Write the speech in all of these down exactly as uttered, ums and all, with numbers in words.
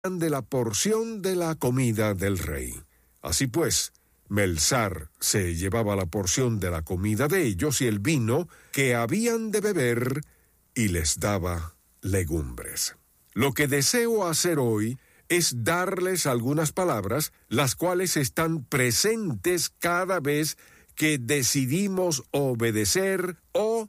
de la porción de la comida del rey. Así pues, Melzar se llevaba la porción de la comida de ellos y el vino que habían de beber, y les daba legumbres. Lo que deseo hacer hoy es darles algunas palabras, las cuales están presentes cada vez que decidimos obedecer o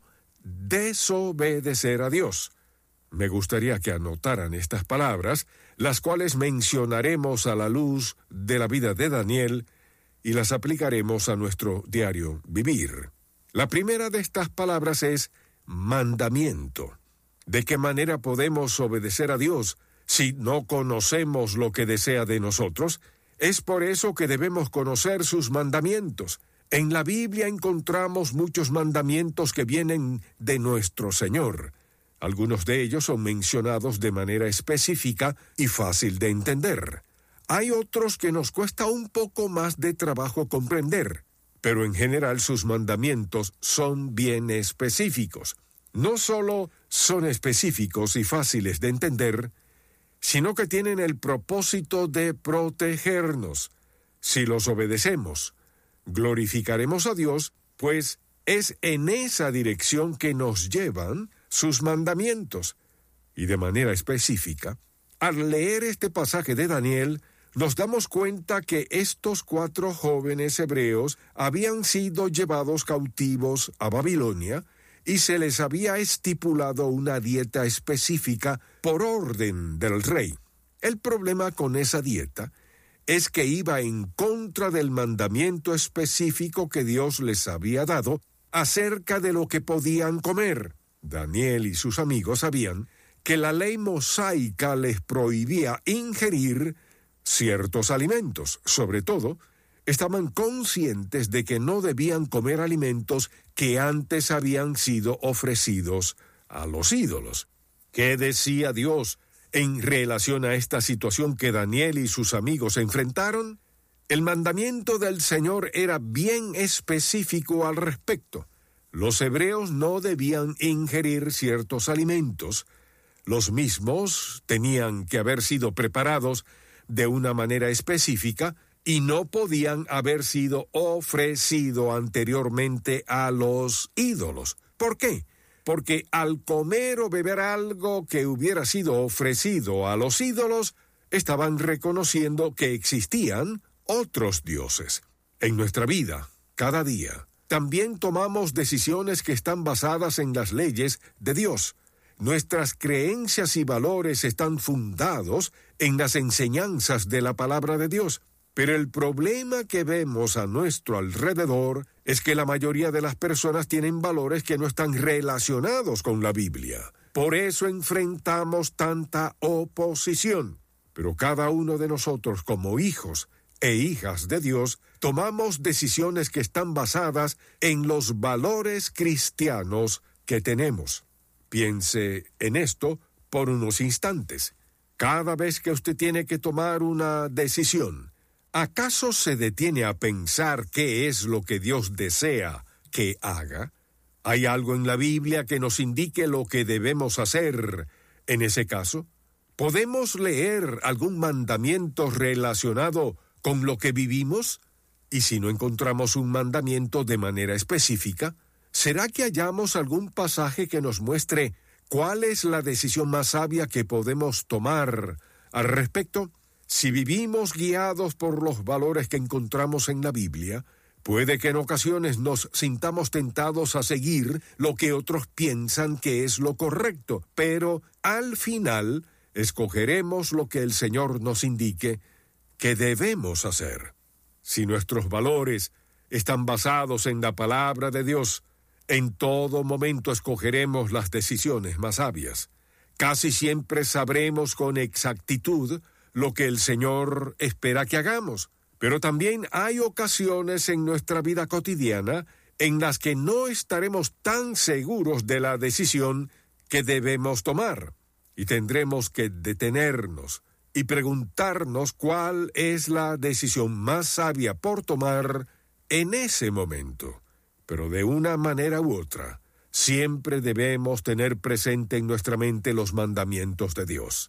desobedecer a Dios. Me gustaría que anotaran estas palabras, las cuales mencionaremos a la luz de la vida de Daniel y las aplicaremos a nuestro diario vivir. La primera de estas palabras es mandamiento. ¿De qué manera podemos obedecer a Dios si no conocemos lo que desea de nosotros? Es por eso que debemos conocer sus mandamientos. En la Biblia encontramos muchos mandamientos que vienen de nuestro Señor. Algunos de ellos son mencionados de manera específica y fácil de entender. Hay otros que nos cuesta un poco más de trabajo comprender, pero en general sus mandamientos son bien específicos. No solo son específicos y fáciles de entender, sino que tienen el propósito de protegernos. Si los obedecemos, glorificaremos a Dios, pues es en esa dirección que nos llevan sus mandamientos. Y de manera específica, al leer este pasaje de Daniel, nos damos cuenta que estos cuatro jóvenes hebreos habían sido llevados cautivos a Babilonia y se les había estipulado una dieta específica por orden del rey. El problema con esa dieta es que iba en contra del mandamiento específico que Dios les había dado acerca de lo que podían comer. Daniel y sus amigos sabían que la ley mosaica les prohibía ingerir ciertos alimentos. Sobre todo, estaban conscientes de que no debían comer alimentos que antes habían sido ofrecidos a los ídolos. ¿Qué decía Dios en relación a esta situación que Daniel y sus amigos enfrentaron? El mandamiento del Señor era bien específico al respecto. Los hebreos no debían ingerir ciertos alimentos. Los mismos tenían que haber sido preparados de una manera específica y no podían haber sido ofrecidos anteriormente a los ídolos. ¿Por qué? Porque al comer o beber algo que hubiera sido ofrecido a los ídolos, estaban reconociendo que existían otros dioses. En nuestra vida, cada día, también tomamos decisiones que están basadas en las leyes de Dios. Nuestras creencias y valores están fundados en las enseñanzas de la palabra de Dios. Pero el problema que vemos a nuestro alrededor es que la mayoría de las personas tienen valores que no están relacionados con la Biblia. Por eso enfrentamos tanta oposición. Pero cada uno de nosotros, como hijos e hijas de Dios, tomamos decisiones que están basadas en los valores cristianos que tenemos. Piense en esto por unos instantes. Cada vez que usted tiene que tomar una decisión, ¿acaso se detiene a pensar qué es lo que Dios desea que haga? ¿Hay algo en la Biblia que nos indique lo que debemos hacer en ese caso? ¿Podemos leer algún mandamiento relacionado con lo que vivimos? Y si no encontramos un mandamiento de manera específica, ¿será que hallamos algún pasaje que nos muestre cuál es la decisión más sabia que podemos tomar al respecto? Si vivimos guiados por los valores que encontramos en la Biblia, puede que en ocasiones nos sintamos tentados a seguir lo que otros piensan que es lo correcto, pero al final escogeremos lo que el Señor nos indique que debemos hacer. Si nuestros valores están basados en la palabra de Dios, en todo momento escogeremos las decisiones más sabias. Casi siempre sabremos con exactitud lo que el Señor espera que hagamos. Pero también hay ocasiones en nuestra vida cotidiana en las que no estaremos tan seguros de la decisión que debemos tomar, y tendremos que detenernos y preguntarnos cuál es la decisión más sabia por tomar en ese momento. Pero de una manera u otra, siempre debemos tener presente en nuestra mente los mandamientos de Dios.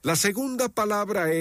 La segunda palabra